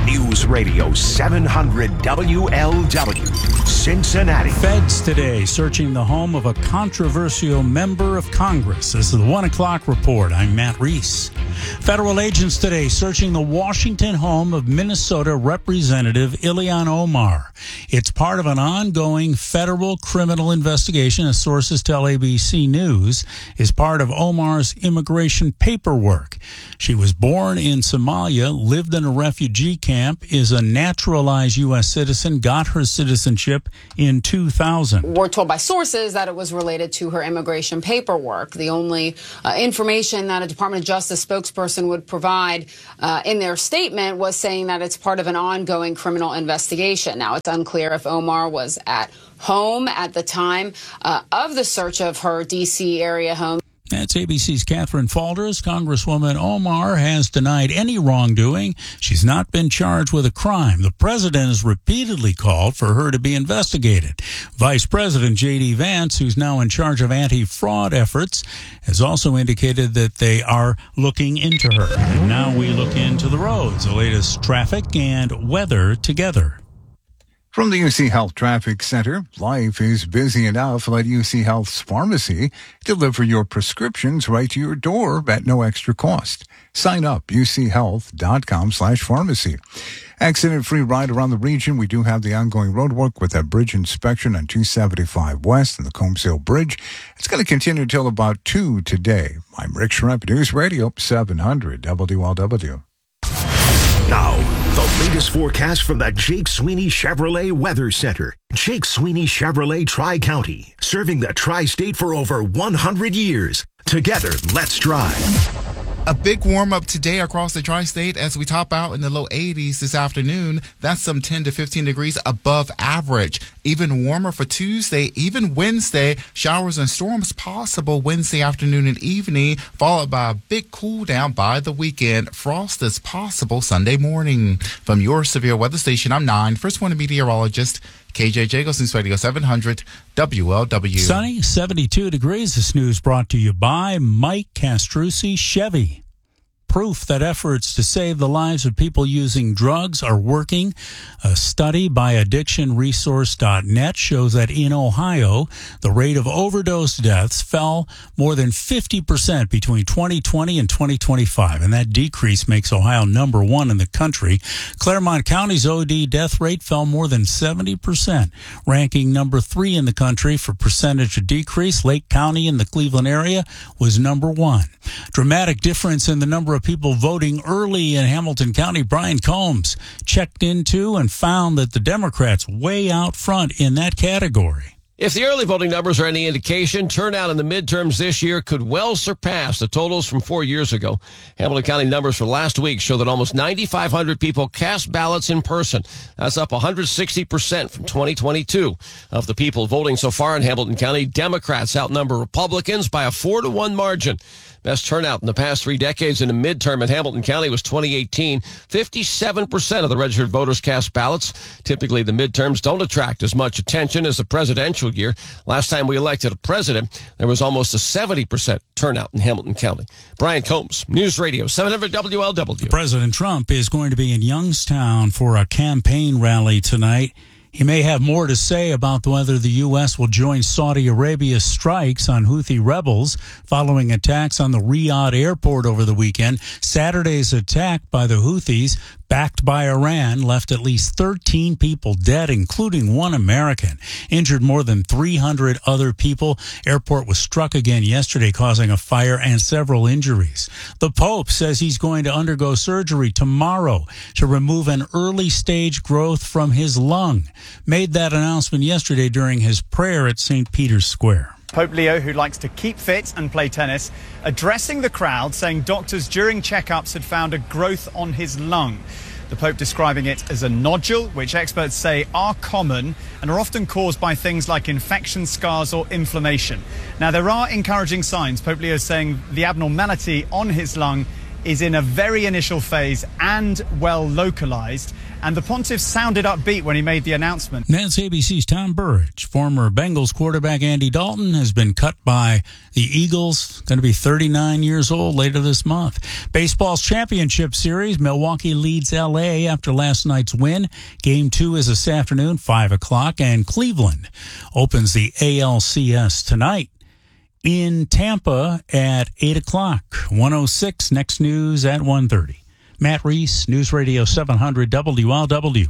News Radio seven hundred W L W, Cincinnati. Feds today searching the home of a controversial member of Congress. This is the one o'clock report. I'm Matt Reese. Federal agents today searching the Washington home of Minnesota Representative Ilhan Omar. It's part of an ongoing federal criminal investigation, as sources tell A B C News, is part of Omar's immigration paperwork. She was born in Somalia, lived in a refugee camp, is a naturalized U S citizen, got her citizenship in two thousand. We're told by sources that it was related to her immigration paperwork. The only uh, information that a Department of Justice spokesperson would provide uh, in their statement was saying that it's part of an ongoing criminal investigation. Now, it's unclear if Omar was at home at the time uh, of the search of her D C area home. That's A B C's Catherine Falders. Congresswoman Omar has denied any wrongdoing. She's not been charged with a crime. The president has repeatedly called for her to be investigated. Vice President J D. Vance, who's now in charge of anti-fraud efforts, has also indicated that they are looking into her. And now we look into the roads, the latest traffic and weather together. From the U C Health Traffic Center, life is busy enough. Let U C Health's pharmacy deliver your prescriptions right to your door at no extra cost. Sign up, uchealth.com slash pharmacy. Accident-free ride around the region. We do have the ongoing road work with that bridge inspection on two seventy-five West and the Combs Hill Bridge. It's going to continue until about two today. I'm Rick Schremp, News Radio seven hundred W L W. Now, the latest forecast from the Jake Sweeney Chevrolet Weather Center. Jake Sweeney Chevrolet Tri-County, serving the Tri-State for over one hundred years. Together, let's drive. A big warm-up today across the tri-state as we top out in the low eighties this afternoon. That's some ten to fifteen degrees above average. Even warmer for Tuesday, even Wednesday. Showers and storms possible Wednesday afternoon and evening, followed by a big cool down by the weekend. Frost is possible Sunday morning. From your severe weather station, I'm nine. First one meteorologist, K J Jacobs, News Radio seven hundred W L W. Sunny, seventy-two degrees. This news brought to you by Mike Castrucci Chevy. Proof that efforts to save the lives of people using drugs are working. A study by addiction resource dot net shows that in Ohio, the rate of overdose deaths fell more than fifty percent between twenty twenty and twenty twenty-five, and that decrease makes Ohio number one in the country. Claremont County's O D death rate fell more than seventy percent, ranking number three in the country for percentage of decrease. Lake County in the Cleveland area was number one. Dramatic difference in the number of people voting early in Hamilton County. Brian Combs checked into and found that the Democrats way out front in that category. If the early voting numbers are any indication, turnout in the midterms this year could well surpass the totals from four years ago. Hamilton County numbers for last week show that almost nine thousand five hundred people cast ballots in person. That's up one hundred sixty percent from twenty twenty-two. Of the people voting so far in Hamilton County, Democrats outnumber Republicans by a four to one margin. Best turnout in the past three decades in a midterm in Hamilton County was twenty eighteen. fifty-seven percent of the registered voters cast ballots. Typically, the midterms don't attract as much attention as the presidential year. Last time we elected a president, there was almost a seventy percent turnout in Hamilton County. Brian Combs, News Radio seven hundred W L W. President Trump is going to be in Youngstown for a campaign rally tonight. He may have more to say about whether the U S will join Saudi Arabia's strikes on Houthi rebels following attacks on the Riyadh airport over the weekend. Saturday's attack by the Houthis, backed by Iran, left at least thirteen people dead, including one American. Injured more than three hundred other people. Airport was struck again yesterday, causing a fire and several injuries. The Pope says he's going to undergo surgery tomorrow to remove an early stage growth from his lung. Made that announcement yesterday during his prayer at Saint Peter's Square. Pope Leo, who likes to keep fit and play tennis, addressing the crowd, saying doctors during checkups had found a growth on his lung. The Pope describing it as a nodule, which experts say are common and are often caused by things like infection scars or inflammation. Now, there are encouraging signs. Pope Leo saying the abnormality on his lung is in a very initial phase and well localized, And the Pontiff sounded upbeat when he made the announcement. That's A B C's Tom Burridge. Former Bengals quarterback Andy Dalton has been cut by the Eagles, going to be thirty-nine years old later this month. Baseball's championship series, Milwaukee leads L A after last night's win. Game two is this afternoon, five o'clock, and Cleveland opens the A L C S tonight in Tampa at eight o'clock. one oh six, next news at one thirty. Matt Reese, News Radio seven hundred W L W.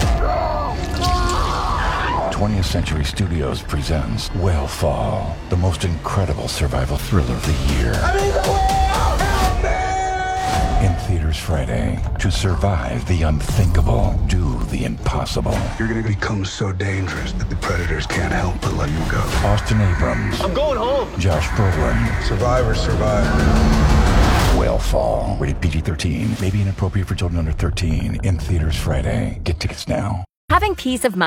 twentieth Century Studios presents Whale the most incredible survival thriller of the year. I mean, the whale! Help me! In theaters Friday. To survive the unthinkable, do the impossible. You're going to become so dangerous that the predators can't help but let you go. Austin Abrams. I'm going home. Josh Brolin. Survivor, survivor. Whalefall. Rated P G thirteen. May be inappropriate for children under thirteen. In theaters Friday. Get tickets now. Having peace of mind